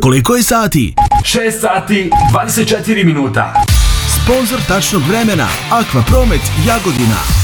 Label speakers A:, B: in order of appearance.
A: Koliko je sati?
B: 6 sati, 24 minuta.
A: Sponzor tačnog vremena Aquapromet Jagodina.